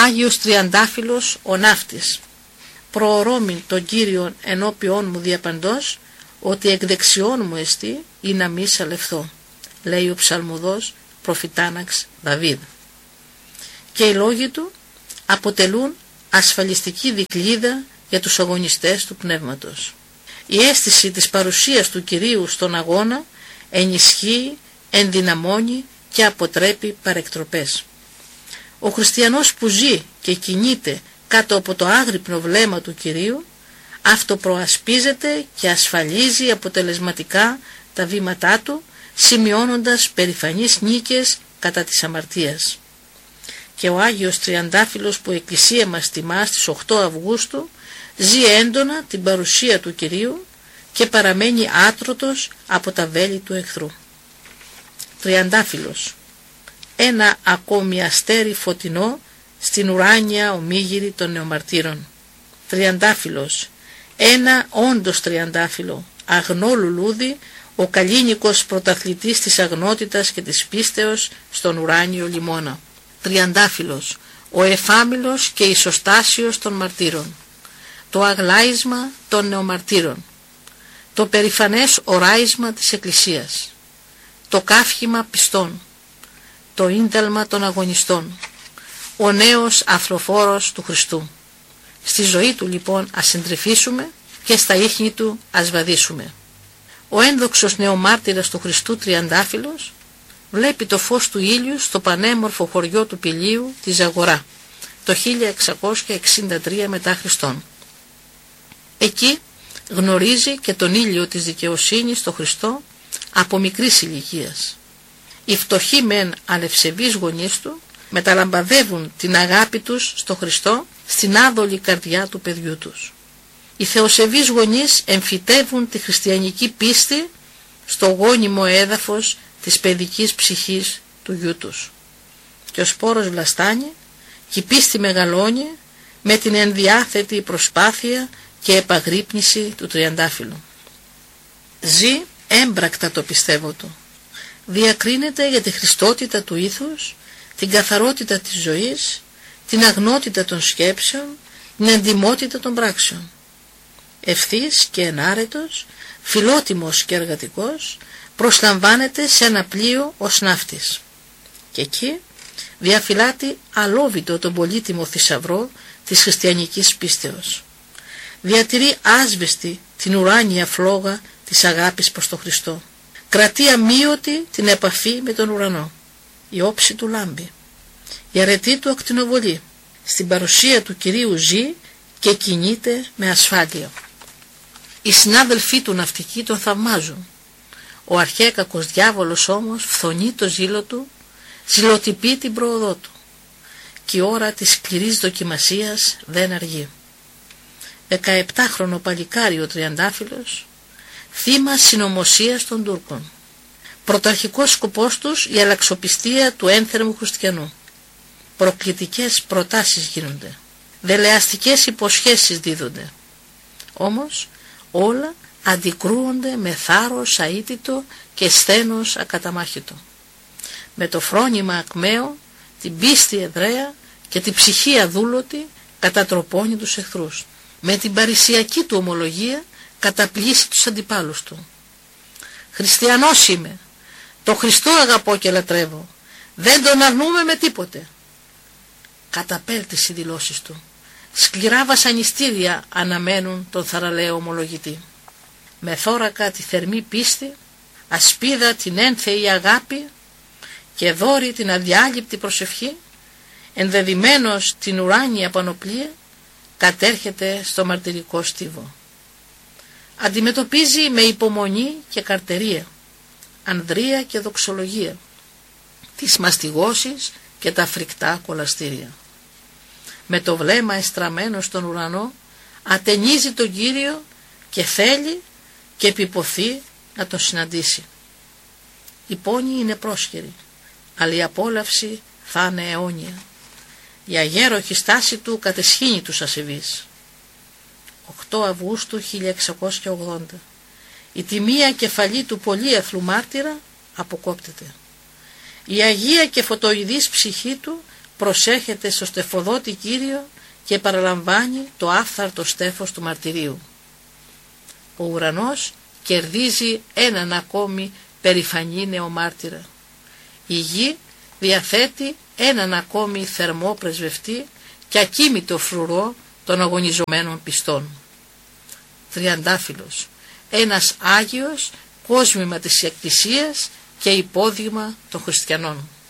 Άγιος Τριαντάφυλλος ο ναύτης. Προορώμην τον Κύριον ενώπιόν μου διαπαντός, ότι εκ δεξιών μου εστί ή να μη σαλευθώ, λέει ο ψαλμουδός προφητάναξ Δαβίδ. Και οι λόγοι του αποτελούν ασφαλιστική δικλείδα για τους αγωνιστές του πνεύματος. Η αίσθηση της παρουσίας του Κυρίου στον αγώνα ενισχύει, ενδυναμώνει και αποτρέπει παρεκτροπές. Ο χριστιανός που ζει και κινείται κάτω από το άγρυπνο βλέμμα του Κυρίου αυτοπροασπίζεται και ασφαλίζει αποτελεσματικά τα βήματά του, σημειώνοντας περηφανείς νίκες κατά της αμαρτίας. Και ο Άγιος Τριαντάφυλλος που η Εκκλησία μας τιμά στις 8 Αυγούστου ζει έντονα την παρουσία του Κυρίου και παραμένει άτρωτος από τα βέλη του εχθρού. Τριαντάφυλλος, ένα ακόμη αστέρι φωτεινό στην ουράνια ομίγυρη των νεομαρτύρων. Τριαντάφυλλος, ένα όντως τριαντάφυλλο, αγνό λουλούδι, ο καλλίνικος πρωταθλητής της αγνότητας και της πίστεως στον ουράνιο λιμώνα. Τριαντάφυλλος, ο εφάμιλος και ισοστάσιος των μαρτύρων, το αγλάισμα των νεομαρτύρων, το περηφανές οράισμα της Εκκλησίας, το καύχημα πιστών, το ίνταλμα των αγωνιστών, ο νέος αθροφόρος του Χριστού. Στη ζωή του λοιπόν ας συντρεφήσουμε και στα ίχνη του ας βαδίσουμε. Ο ένδοξος νεομάρτυρας του Χριστού Τριαντάφυλλος βλέπει το φως του ήλιου στο πανέμορφο χωριό του Πηλίου τη Ζαγορά το 1663 μετά Χριστόν. Εκεί γνωρίζει και τον ήλιο της δικαιοσύνης το Χριστό από μικρής ηλικίας. Οι φτωχοί μεν αλευσεβείς γονείς του μεταλαμπαδεύουν την αγάπη τους στο Χριστό στην άδολη καρδιά του παιδιού τους. Οι θεοσεβείς γονείς εμφυτεύουν τη χριστιανική πίστη στο γόνιμο έδαφος της παιδικής ψυχής του γιού τους. Και ο σπόρος βλαστάνει και η πίστη μεγαλώνει με την ενδιάθετη προσπάθεια και επαγρύπνηση του Τριαντάφυλλου. Ζει έμπρακτα το πιστεύω του. Διακρίνεται για τη χριστότητα του ήθους, την καθαρότητα της ζωής, την αγνότητα των σκέψεων, την εντιμότητα των πράξεων. Ευθύς και ενάρετος, φιλότιμος και εργατικός, προσλαμβάνεται σε ένα πλοίο ως ναύτης. Και εκεί διαφυλάττει αλόβητο τον πολύτιμο θησαυρό της χριστιανικής πίστεως. Διατηρεί άσβεστη την ουράνια φλόγα της αγάπης προς τον Χριστό. Κρατεί αμύωτη την επαφή με τον ουρανό. Η όψη του λάμπει. Η αρετή του ακτινοβολεί. Στην παρουσία του Κυρίου ζει και κινείται με ασφάλεια. Οι συνάδελφοί του ναυτικοί τον θαυμάζουν. Ο αρχαίκακος διάβολος όμως φθονεί το ζήλο του, ζηλοτυπεί την πρόοδό του. Και η ώρα της σκληρής δοκιμασίας δεν αργεί. 17χρονο παλικάρι ο Τριαντάφυλλος, θύμα συνωμοσίας των Τούρκων. Πρωταρχικός σκοπός τους η αλλαξοπιστία του ένθερμου χριστιανού. Προκλητικές προτάσεις γίνονται. Δελεαστικές υποσχέσεις δίδονται. Όμως όλα αντικρούονται με θάρρος αίτητο και σθένος ακαταμάχητο. Με το φρόνημα ακμαίο, την πίστη εδραία και την ψυχή αδούλωτη κατατροπώνει τους εχθρούς. Με την παρησιακή του ομολογία καταπλήσει τους αντιπάλους του. Χριστιανός είμαι, το Χριστό αγαπώ και λατρεύω, δεν τον αρνούμε με τίποτε. Καταπέλτεις οι δηλώσεις του. Σκληρά βασανιστήρια αναμένουν τον θαραλέο ομολογητή. Με θώρακα τη θερμή πίστη, ασπίδα την ένθεη αγάπη και δώρη την αδιάλειπτη προσευχή, ενδεδειμένος την ουράνια πανοπλία, κατέρχεται στο μαρτυρικό στίβο. Αντιμετωπίζει με υπομονή και καρτερία, ανδρεία και δοξολογία, τις μαστιγώσεις και τα φρικτά κολαστήρια. Με το βλέμμα εστραμμένο στον ουρανό ατενίζει τον Κύριο και θέλει και επιποθεί να τον συναντήσει. Η πόνη είναι πρόσχερη, αλλά η απόλαυση θα είναι αιώνια. Η αγέροχη στάση του κατεσχύνει τους ασεβείς. 8 Αυγούστου 1680. Η τιμία κεφαλή του πολύαθλου μάρτυρα αποκόπτεται. Η αγία και φωτοειδής ψυχή του προσέχεται στο στεφοδότη Κύριο και παραλαμβάνει το άφθαρτο στέφος του μαρτυρίου. Ο ουρανός κερδίζει έναν ακόμη περηφανή νεομάρτυρα. Η γη διαθέτει έναν ακόμη θερμό πρεσβευτή και ακίμητο φρουρό των αγωνιζομένων πιστών. Τριαντάφυλλος, ένας Άγιος κόσμημα της Εκκλησίας και υπόδειγμα των χριστιανών.